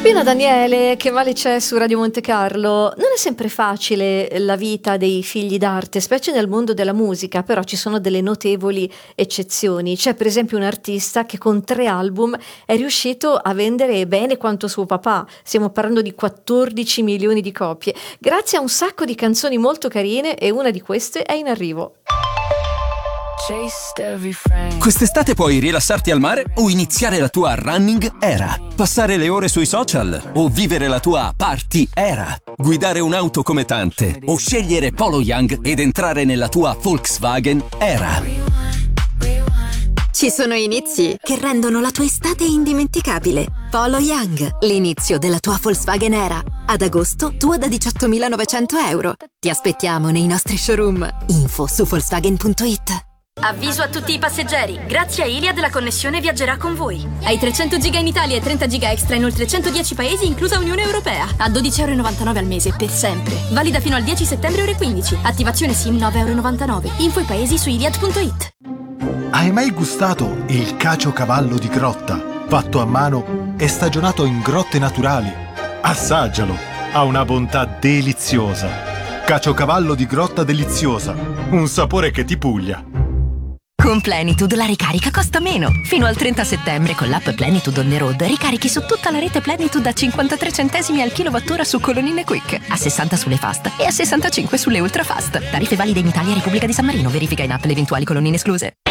Bene Daniele, che male c'è su Radio Monte Carlo? Non è sempre facile la vita dei figli d'arte, specie nel mondo della musica, però ci sono delle notevoli eccezioni. C'è per esempio un artista che con 3 album è riuscito a vendere bene quanto suo papà, stiamo parlando di 14 milioni di copie, grazie a un sacco di canzoni molto carine e una di queste è in arrivo. Quest'estate puoi rilassarti al mare o iniziare la tua running era, passare le ore sui social o vivere la tua party era, guidare un'auto come tante o scegliere Polo Young ed entrare nella tua Volkswagen era. Ci sono inizi che rendono la tua estate indimenticabile. Polo Young, l'inizio della tua Volkswagen era. Ad agosto, tua da 18.900 euro. Ti aspettiamo nei nostri showroom. Info su Volkswagen.it. Avviso a tutti i passeggeri, grazie a Iliad la connessione viaggerà con voi. Hai 300 giga in Italia e 30 giga extra in oltre 110 paesi, inclusa Unione Europea. A 12,99 € al mese, per sempre. Valida fino al 10 settembre ore 15. Attivazione SIM 9,99 €. Info i paesi su Iliad.it. Hai mai gustato il caciocavallo di grotta? Fatto a mano e stagionato in grotte naturali? Assaggialo, ha una bontà deliziosa. Caciocavallo di grotta deliziosa, un sapore che ti puglia. Con Plenitude la ricarica costa meno. Fino al 30 settembre con l'app Plenitude on the road ricarichi su tutta la rete Plenitude a 53 centesimi al kilowattora su colonnine Quick, a 60 sulle fast e a 65 sulle ultra fast. Tariffe valide in Italia e Repubblica di San Marino. Verifica in app le eventuali colonnine escluse.